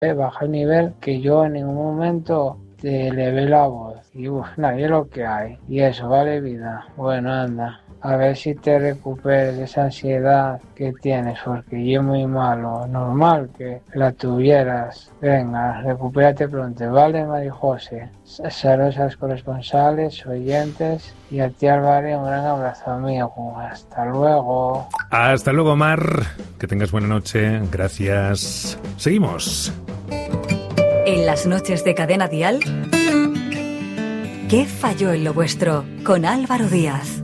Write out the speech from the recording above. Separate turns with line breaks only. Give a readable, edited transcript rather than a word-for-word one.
baja el nivel, que yo en ningún momento te elevé la voz. Y nadie lo que hay. Y eso, vale vida. Bueno, anda. A ver si te recuperes de esa ansiedad que tienes, porque yo muy malo. Normal que la tuvieras. Venga, recupérate pronto, ¿vale, María José? Saludos a los corresponsales, oyentes, y a ti, Álvaro, un gran abrazo mío. Hasta luego.
Hasta luego, Mar. Que tengas buena noche. Gracias. Seguimos.
En las noches de Cadena Dial, ¿qué falló en lo vuestro? Con Álvaro Díaz.